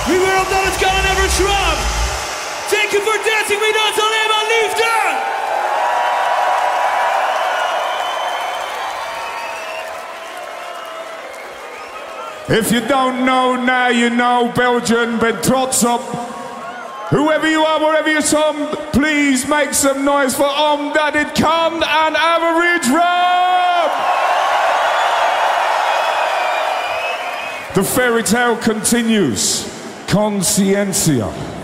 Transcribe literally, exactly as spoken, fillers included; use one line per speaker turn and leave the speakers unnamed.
We will dat het kan en never shrub. Thank you for dancing with us, alleen maar liefde.
If you don't know, now you know. Belgian, ben trots op. Whoever you are, wherever you're from, please make some noise for Omdat It Kan and Average Rob! The fairy tale continues. Consciencia.